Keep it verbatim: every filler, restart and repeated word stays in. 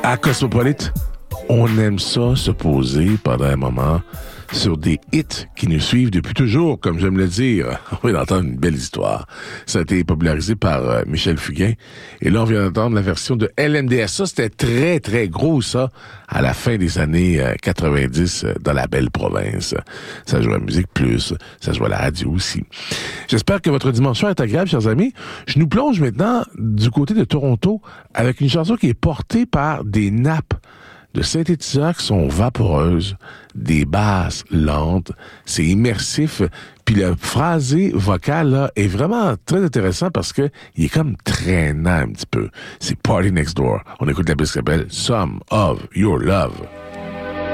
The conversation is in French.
À Cosmopolite, on aime ça se poser pendant un moment sur des hits qui nous suivent depuis toujours, comme j'aime le dire. On vient d'entendre une belle histoire. Ça a été popularisé par euh, Michel Fugain. Et là, on vient d'entendre la version de L M D S. Ça, c'était très, très gros, ça, à la fin des années euh, quatre-vingt-dix, euh, dans la belle province. Ça jouait à Musique Plus, ça jouait à la radio aussi. J'espère que votre dimanche est agréable, chers amis. Je nous plonge maintenant du côté de Toronto avec une chanson qui est portée par des nappes de synthétiseurs qui sont vaporeuses, des basses lentes, c'est immersif, puis le phrasé vocal là est vraiment très intéressant parce que il est comme traînant un petit peu. C'est Party Next Door. On écoute la pièce qui s'appelle Some of Your Love.